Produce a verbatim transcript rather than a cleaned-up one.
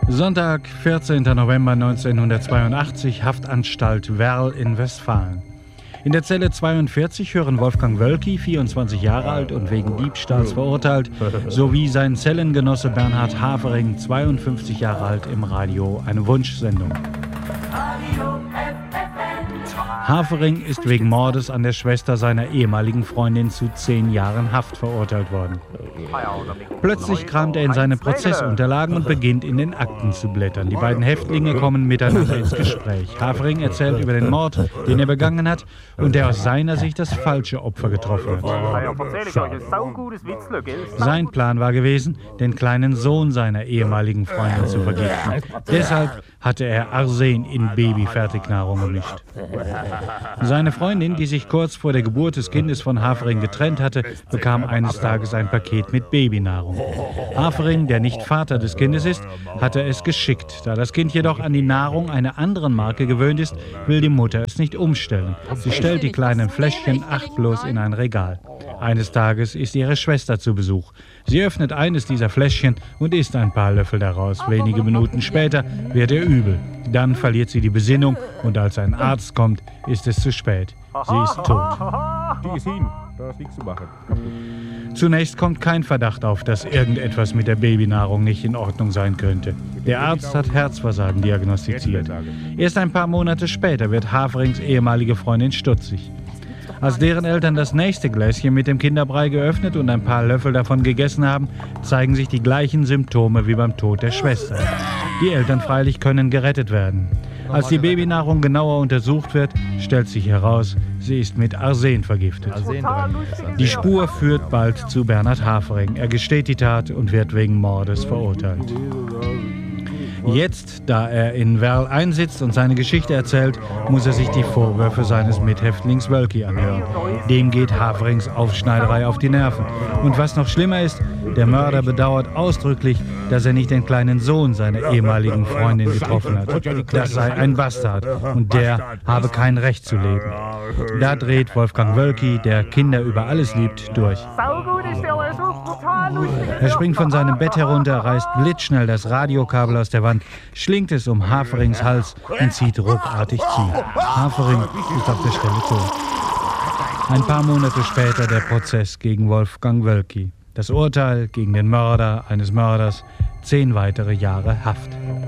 Sonntag, vierzehnter November neunzehnhundertzweiundachtzig, Haftanstalt Werl in Westfalen. In der Zelle zweiundvierzig hören Wolfgang Wölki, vierundzwanzig Jahre alt und wegen Diebstahls verurteilt, sowie sein Zellengenosse Bernhard Havering, zweiundfünfzig Jahre alt, im Radio eine Wunschsendung. Havering ist wegen Mordes an der Schwester seiner ehemaligen Freundin zu zehn Jahren Haft verurteilt worden. Plötzlich kramt er in seine Prozessunterlagen und beginnt in den Akten zu blättern. Die beiden Häftlinge kommen miteinander ins Gespräch. Havering erzählt über den Mord, den er begangen hat und der aus seiner Sicht das falsche Opfer getroffen hat. Sein Plan war gewesen, den kleinen Sohn seiner ehemaligen Freundin zu vergiften. Deshalb hatte er Arsen in Babyfertignahrung gemischt. Seine Freundin, die sich kurz vor der Geburt des Kindes von Havering getrennt hatte, bekam eines Tages ein Paket mit Babynahrung. Havering, der nicht Vater des Kindes ist, hatte es geschickt. Da das Kind jedoch an die Nahrung einer anderen Marke gewöhnt ist, will die Mutter es nicht umstellen. Sie stellt die kleinen Fläschchen achtlos in ein Regal. Eines Tages ist ihre Schwester zu Besuch. Sie öffnet eines dieser Fläschchen und isst ein paar Löffel daraus. Wenige Minuten später wird ihr übel. Dann verliert sie die Besinnung und als ein Arzt kommt, ist es zu spät. Sie ist tot. Die ist hin, da ist nichts zu machen. Zunächst kommt kein Verdacht auf, dass irgendetwas mit der Babynahrung nicht in Ordnung sein könnte. Der Arzt hat Herzversagen diagnostiziert. Erst ein paar Monate später wird Haverings ehemalige Freundin stutzig. Als deren Eltern das nächste Gläschen mit dem Kinderbrei geöffnet und ein paar Löffel davon gegessen haben, zeigen sich die gleichen Symptome wie beim Tod der Schwester. Die Eltern freilich können gerettet werden. Als die Babynahrung genauer untersucht wird, stellt sich heraus, sie ist mit Arsen vergiftet. Die Spur führt bald zu Bernhard Havering. Er gesteht die Tat und wird wegen Mordes verurteilt. Jetzt, da er in Werl einsitzt und seine Geschichte erzählt, muss er sich die Vorwürfe seines Mithäftlings Wölki anhören. Dem geht Haverings Aufschneiderei auf die Nerven. Und was noch schlimmer ist, der Mörder bedauert ausdrücklich, dass er nicht den kleinen Sohn seiner ehemaligen Freundin getroffen hat. Das sei ein Bastard und der habe kein Recht zu leben. Da dreht Wolfgang Wölki, der Kinder über alles liebt, durch. Er springt von seinem Bett herunter, reißt blitzschnell das Radiokabel aus der Wand, schlingt es um Haverings Hals und zieht ruckartig zu. Havering ist auf der Stelle tot. Ein paar Monate später der Prozess gegen Wolfgang Wölki. Das Urteil gegen den Mörder eines Mörders, zehn weitere Jahre Haft.